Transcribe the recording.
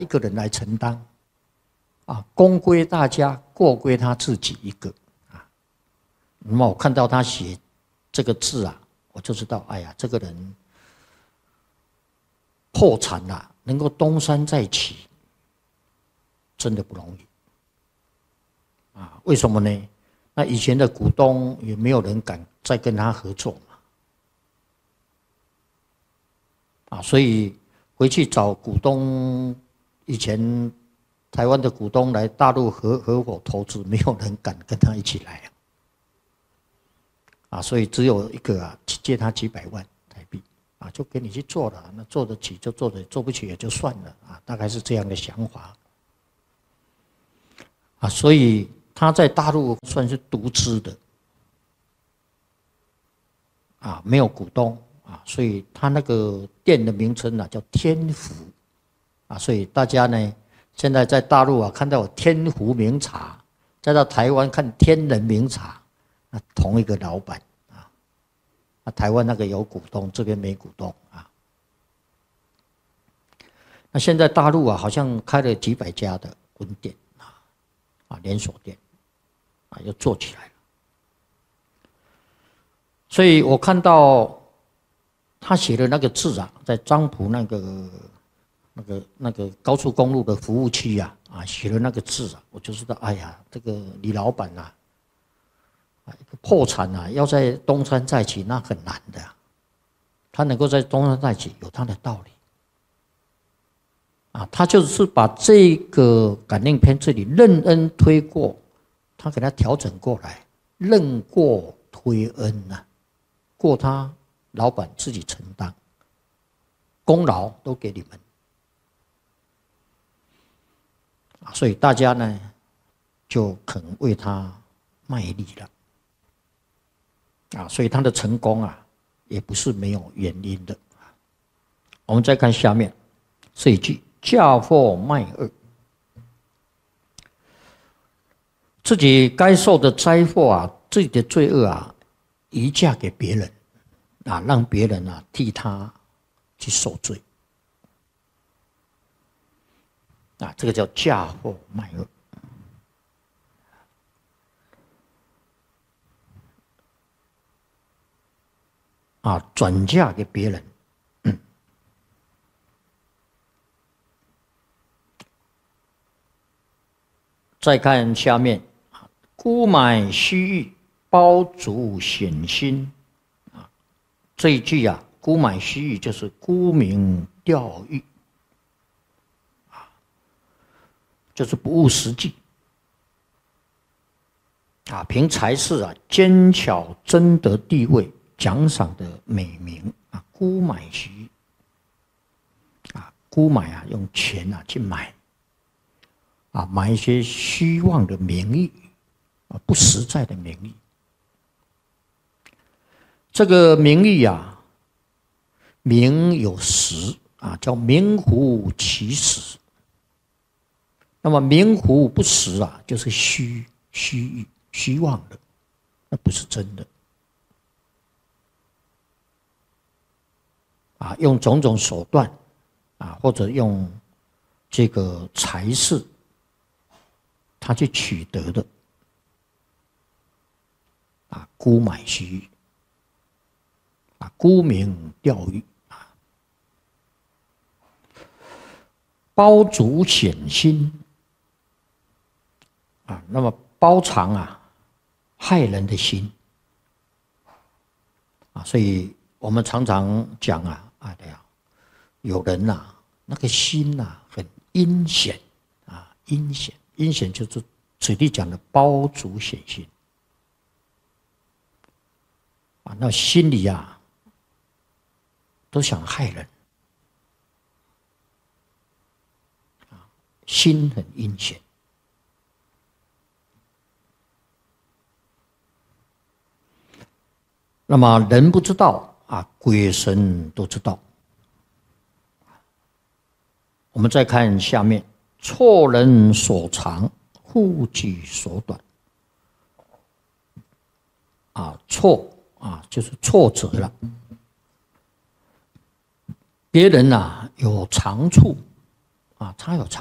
一个人来承担，功归大家，过归他自己一个，那么我看到他写这个字啊，我就知道，哎呀，这个人破产了，能够东山再起，真的不容易。为什么呢？那以前的股东也没有人敢再跟他合作嘛，所以回去找股东，以前台湾的股东来大陆合伙投资，没有人敢跟他一起来所以只有一个借他几百万台币就给你去做了，那做得起就做得，做不起也就算了大概是这样的想法所以他在大陆算是独资的没有股东所以他那个店的名称叫天福所以大家呢现在在大陆看到有天福茗茶，再到台湾看天人茗茶，同一个老板台湾那个有股东，这边没股东那现在大陆好像开了几百家的分店连锁店又做起来了。所以我看到他写的那个字在漳浦那个高速公路的服务区写的那个字我就知道，哎呀，这个李老板破产要在东山再起那很难的他能够在东山再起有他的道理他就是把这个感应篇这里任恩推过，他给他调整过来，任过推恩过他老板自己承担，功劳都给你们所以大家呢就肯为他卖力了所以他的成功也不是没有原因的。我们再看下面这一句，嫁祸卖恶，自己该受的灾祸自己的罪恶移嫁给别人让别人替他去受罪这个叫嫁祸卖恶转嫁给别人再看下面，孤买虚誉，包足显心这一句孤买虚誉就是沽名钓誉就是不务实际凭才识奸巧争得地位奖赏的美名孤买虚誉孤买用钱去买买一些虚妄的名誉不实在的名誉。这个名誉名有实叫名副其实。那么名副不实就是虚誉虚妄的，那不是真的用种种手段或者用这个才识他去取得的沽买虚誉沽名钓誉包足显心那么包藏害人的心所以我们常常讲有人那个心很阴险阴险就是此地讲的包足显心那心里都想害人心很阴险。那么人不知道鬼神都知道。我们再看下面，错人所长，护己所短错就是挫折了。别人有长处啊，它有